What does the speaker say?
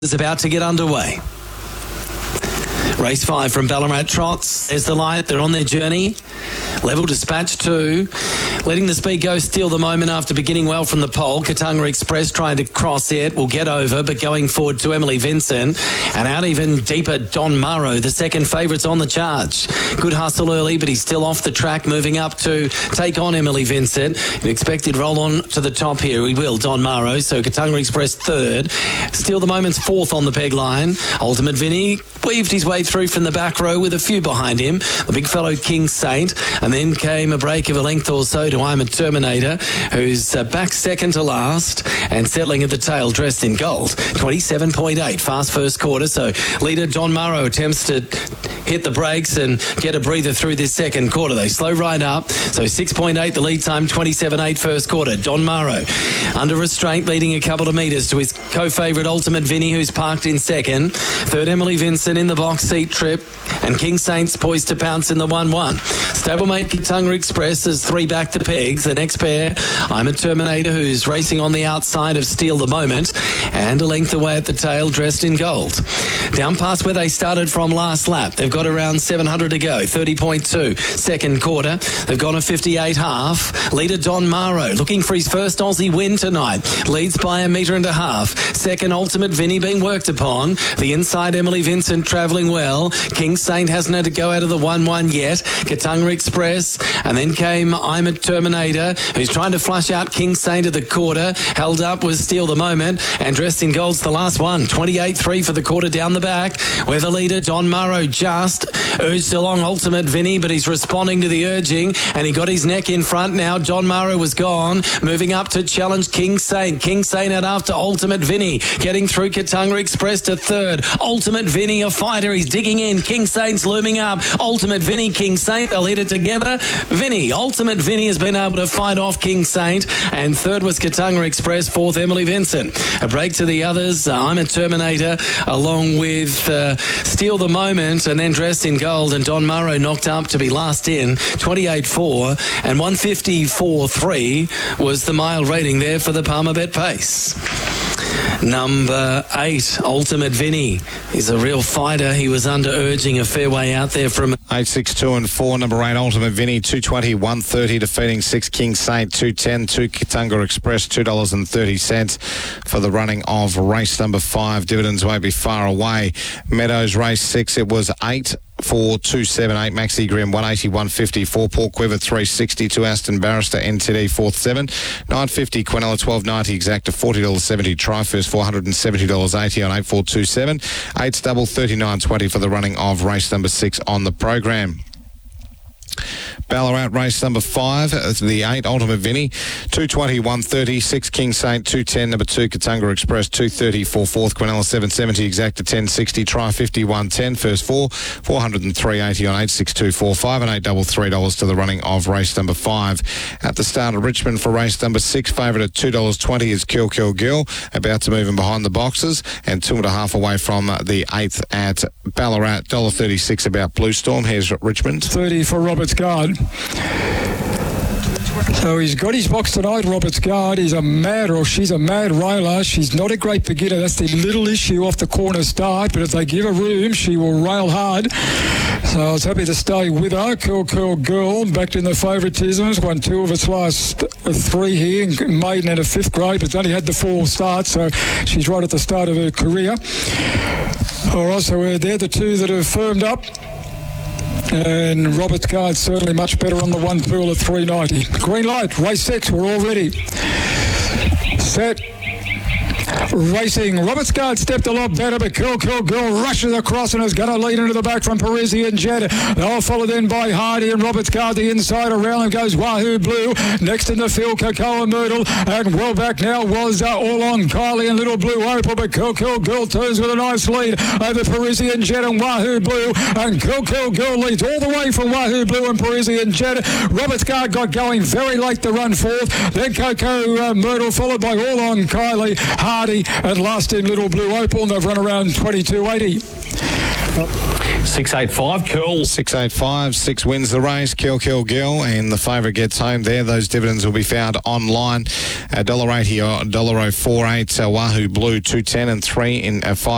is about to get underway. Race 5 from Ballarat Trots. There's the light. They're on their journey. Level Dispatch 2. Letting the speed go, steal the moment after beginning well from the pole. Katanga Express trying to cross it. Will get over, but going forward to Emily Vincent. And out even deeper, Don Morrow, the second favourite's on the charge. Good hustle early, but he's still off the track, moving up to take on Emily Vincent. An expected roll on to the top here. He will, Don Morrow. So Katanga Express third. Steal the moment's fourth on the peg line. Ultimate Vinny weaved his way through from the back row with a few behind him. The big fellow King Saint. And then came a break of a length or so to I'm a Terminator, who's back second to last and settling at the tail dressed in gold. 27.8, fast first quarter. So leader Don Morrow attempts to hit the brakes and get a breather through this second quarter. They slow right up. So 6.8 the lead time, 27.8 first quarter. Don Morrow under restraint, leading a couple of metres to his co-favourite Ultimate Vinny, who's parked in second. Third, Emily Vincent in the box seat trip. And King Saints poised to pounce in the 1-1. Stablemate Katanga Express is three back to pegs. The next pair, I'm a Terminator, who's racing on the outside of Steal the Moment, and a length away at the tail, dressed in gold. Down past where they started from last lap. They've got around 700 to go, 30.2. Second quarter, they've gone a 58 half. Leader Don Morrow looking for his first Aussie win tonight. Leads by 1.5 metres. Second, Ultimate Vinny being worked upon. The inside, Emily Vincent travelling well. King Saint hasn't had to go out of the 1-1 yet. Katanga Express, and then came I'm a Terminator, who's trying to flush out King Saint at the quarter. Held up was Steal the Moment, and dressed in gold's the last one. 28.3 for the quarter down the back, where the leader Don Morrow just urged along Ultimate Vinny, but he's responding to the urging, and he got his neck in front now. Don Morrow was gone, moving up to challenge King Saint. King Saint out after Ultimate Vinny, getting through Katanga Express to third. Ultimate Vinny, a fighter, he's digging in. King Saint's looming up. Ultimate Vinny, King Saint, they'll hit it together. Vinny, Ultimate Vinny has been able to fight off King Saint, and third was Katanga Express, fourth Emily Vincent. A break to the others, I'm a Terminator, along with Steal the Moment, and then dressed in gold, and Don Morrow knocked up to be last in. 28.4 and 154.3 was the mile rating there for the Palmer Bet Pace. Number 8, Ultimate Vinny. He's a real fighter. He was under urging a fair way out there from 8, 6, 2 and 4. Number 8, Ultimate Vinny, 220, 130, defeating 6 King Saint, 210, 2 Katanga Express, $2.30 for the running of race number 5. Dividends won't be far away. Meadows race 6, it was 8. 4, 278, Maxi Grim, 180, 150, 4 Port Quiver, 360, 2 Aston Barrister, NTD, 4th, 7, 950, Quinella, 1290, Exacta, $40.70, Try First, $470.80 on 8427, 8's double, 39.20 for the running of race number 6 on the program. Ballarat race number 5, the 8 Ultimate Vinny, 220, 130, 6 King Saint, 210, number 2 Katanga Express, 230, 4 4th Quinella, 770, Exacta, 1060, Try 50, 110, first 4, 403.80 on 86245 and $833 to the running of race number 5. At the start of Richmond for race number 6, favourite at $2.20 is Kill Kill Girl, about to move in behind the boxes, and 2.5 away from the 8th at Ballarat, $1.36 about Blue Storm. Here's Richmond. 30 for Roberts Guard. So he's got his box tonight, Roberts Guard. He's a mad, or she's a mad railer. She's not a great beginner. That's the little issue off the corner start. But if they give her room, she will rail hard. So I was happy to stay with her. Curl Girl, backed in the favouritisms. Won 2 of its last 3 here. Maiden in a 5th grade, but only had the 4 starts. So she's right at the start of her career. All right, so they're the 2 that have firmed up. And Roberts Guard certainly much better on the 1 pool at 390. Green light, race 6, we're all ready. Set. Racing. Roberts Guard stepped a lot better, but Curl Girl rushes across and is going to lead into the back from Parisian Jet. They'll follow then by Hardy and Roberts Guard the inside. Around them goes Wahoo Blue. Next in the field, Cocoa Myrtle. And well back now was all on Kylie and Little Blue Opal, but Curl Girl turns with a nice lead over Parisian Jet and Wahoo Blue. And Curl Girl leads all the way from Wahoo Blue and Parisian Jet. Roberts Guard got going very late to run fourth. Then Cocoa Myrtle followed by all on Kylie, Hardy, and last in Little Blue Opal, and they've run around 22.80. 685 Curl. 685, 6 wins the race. Kill Girl, and the favourite gets home there. Those dividends will be found online. $1.80 or $1.48. Wahoo Blue 210 and 3 in 5.